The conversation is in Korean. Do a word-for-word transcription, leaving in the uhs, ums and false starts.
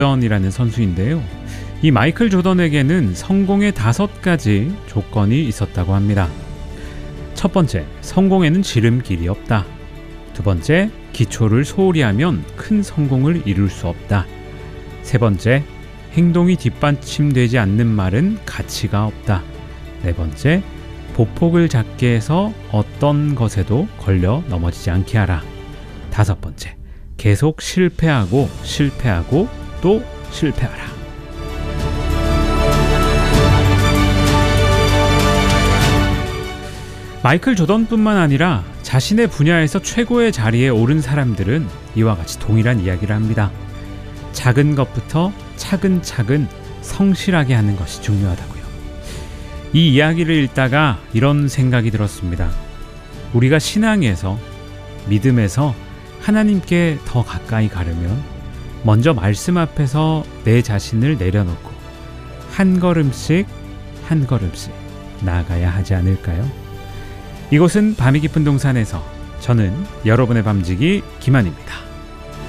조던이라는 선수인데요. 이 마이클 조던에게는 성공의 다섯 가지 조건이 있었다고 합니다. 첫 번째, 성공에는 지름길이 없다. 두 번째, 기초를 소홀히 하면 큰 성공을 이룰 수 없다. 세 번째, 행동이 뒷받침되지 않는 말은 가치가 없다. 네 번째, 보폭을 작게 해서 어떤 것에도 걸려 넘어지지 않게 하라. 다섯 번째, 계속 실패하고 실패하고 또 실패하라. 마이클 조던뿐만 아니라 자신의 분야에서 최고의 자리에 오른 사람들은 이와 같이 동일한 이야기를 합니다. 작은 것부터 차근차근 성실하게 하는 것이 중요하다고요. 이 이야기를 읽다가 이런 생각이 들었습니다. 우리가 신앙에서, 믿음에서 하나님께 더 가까이 가려면 먼저 말씀 앞에서 내 자신을 내려놓고 한 걸음씩 한 걸음씩 나아가야 하지 않을까요? 이곳은 밤이 깊은 동산에서 저는 여러분의 밤지기 김한입니다.